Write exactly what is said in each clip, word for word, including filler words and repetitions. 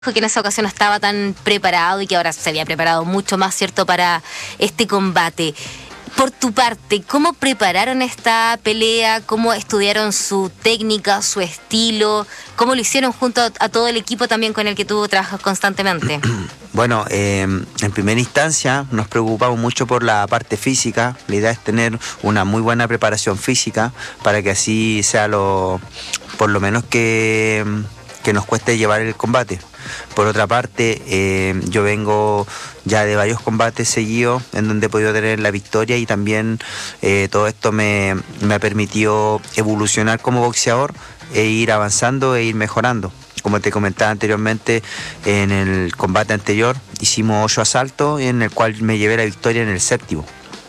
que en esa ocasión no estaba tan preparado y que ahora se había preparado mucho más, ¿cierto?, para este combate. Por tu parte, ¿cómo prepararon esta pelea? ¿Cómo estudiaron su técnica, su estilo? ¿Cómo lo hicieron junto a, a todo el equipo también con el que tú trabajas constantemente? Bueno, eh, en primera instancia nos preocupamos mucho por la parte física. La idea es tener una muy buena preparación física para que así sea lo, por lo menos que, que nos cueste llevar el combate. Por otra parte, eh, yo vengo ya de varios combates seguidos en donde he podido tener la victoria y también eh, todo esto me, me ha permitido evolucionar como boxeador e ir avanzando e ir mejorando. Como te comentaba anteriormente, en el combate anterior hicimos ocho asaltos en el cual me llevé la victoria en el séptimo.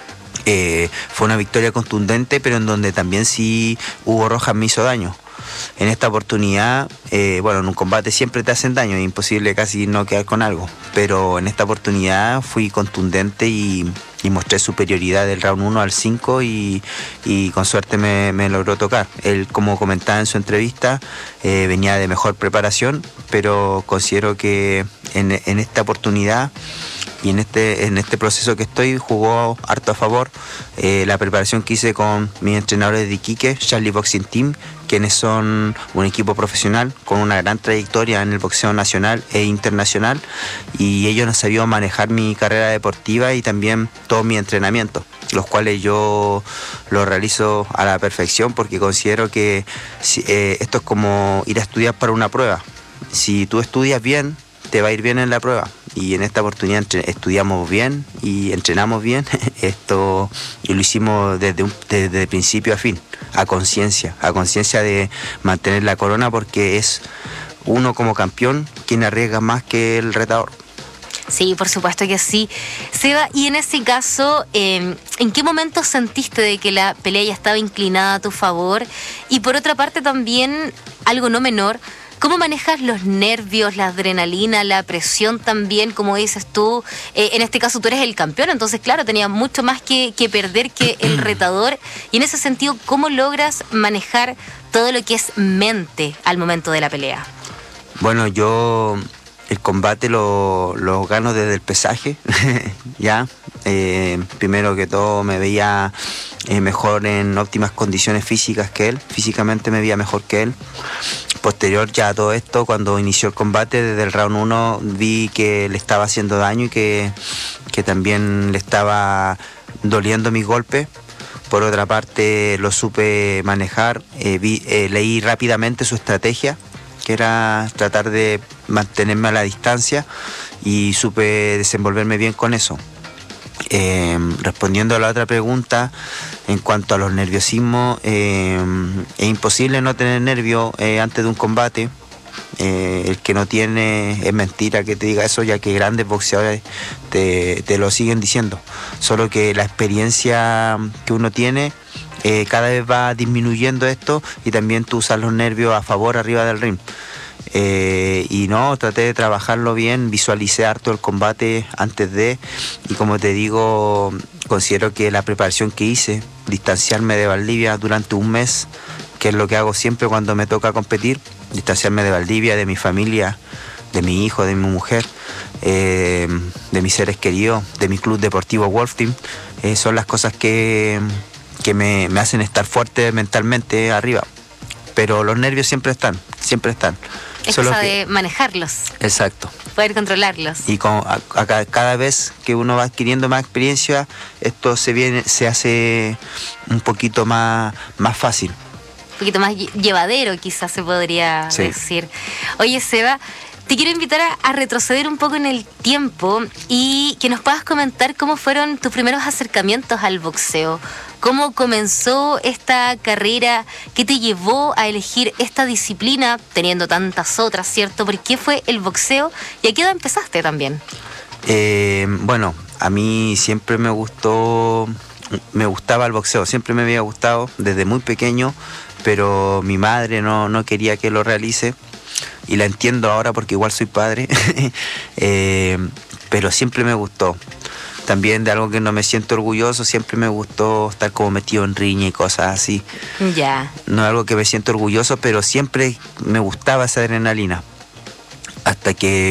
Eh, fue una victoria contundente, pero en donde también sí Hugo Rojas me hizo daño. En esta oportunidad, eh, bueno, en un combate siempre te hacen daño, es imposible casi no quedar con algo, pero en esta oportunidad fui contundente y, y mostré superioridad del round uno al cinco y, y con suerte me, me logró tocar. Él, como comentaba en su entrevista, eh, venía de mejor preparación, pero considero que en, en esta oportunidad y en este, en este proceso que estoy jugó harto a favor eh, la preparación que hice con mis entrenadores de Iquique, Charlie Boxing Team, quienes son un equipo profesional con una gran trayectoria en el boxeo nacional e internacional, y ellos han sabido manejar mi carrera deportiva y también todo mi entrenamiento, los cuales yo los realizo a la perfección porque considero que eh, esto es como ir a estudiar para una prueba. Si tú estudias bien, te va a ir bien en la prueba. Y en esta oportunidad estudiamos bien y entrenamos bien. Esto y lo hicimos desde, un, desde principio a fin, a conciencia, a conciencia de mantener la corona, porque es uno como campeón quien arriesga más que el retador. Sí, por supuesto que sí. Seba, y en ese caso, eh, ¿en qué momento sentiste de que la pelea ya estaba inclinada a tu favor? Y por otra parte también, algo no menor, ¿cómo manejas los nervios, la adrenalina, la presión también, como dices tú? Eh, en este caso tú eres el campeón, entonces claro, tenías mucho más que, que perder que el retador. Y en ese sentido, ¿cómo logras manejar todo lo que es mente al momento de la pelea? Bueno, yo el combate lo, lo gano desde el pesaje, ya. Eh, primero que todo me veía eh, mejor en óptimas condiciones físicas que él, físicamente me veía mejor que él. Posterior ya a todo esto, cuando inició el combate, desde el round uno vi que le estaba haciendo daño y que, que también le estaba doliendo mis golpes. Por otra parte, lo supe manejar, eh, vi, eh, leí rápidamente su estrategia, que era tratar de mantenerme a la distancia, y supe desenvolverme bien con eso. Eh, respondiendo a la otra pregunta, en cuanto a los nerviosismos, eh, es imposible no tener nervio eh, antes de un combate. Eh, el que no tiene, es mentira que te diga eso, ya que grandes boxeadores te, te lo siguen diciendo. Solo que la experiencia que uno tiene eh, cada vez va disminuyendo esto, y también tú usas los nervios a favor arriba del ring. Eh, y no, traté de trabajarlo bien, visualicé harto el combate antes de, y como te digo, considero que la preparación que hice, distanciarme de Valdivia durante un mes, que es lo que hago siempre cuando me toca competir, distanciarme de Valdivia, de mi familia, de mi hijo, de mi mujer, eh, de mis seres queridos, de mi club deportivo Wolf Team, eh, son las cosas que, que me, me hacen estar fuerte mentalmente arriba. Pero los nervios siempre están, siempre están. Es cosa que, de manejarlos. Exacto. Poder controlarlos. Y con, a, a, cada vez que uno va adquiriendo más experiencia, esto se viene, se hace un poquito más, más fácil. Un poquito más llevadero, quizás se podría sí. decir. Oye, Seba, te quiero invitar a, a retroceder un poco en el tiempo y que nos puedas comentar cómo fueron tus primeros acercamientos al boxeo. ¿Cómo comenzó esta carrera? ¿Qué te llevó a elegir esta disciplina, teniendo tantas otras, cierto? ¿Por qué fue el boxeo? ¿Y a qué edad empezaste también? Eh, bueno, a mí siempre me gustó, me gustaba el boxeo, siempre me había gustado desde muy pequeño, pero mi madre no, no quería que lo realice, y la entiendo ahora porque igual soy padre, eh, pero siempre me gustó. También de algo que no me siento orgulloso, siempre me gustó estar como metido en riña y cosas así. Ya. No es algo que me siento orgulloso, pero siempre me gustaba esa adrenalina. hasta que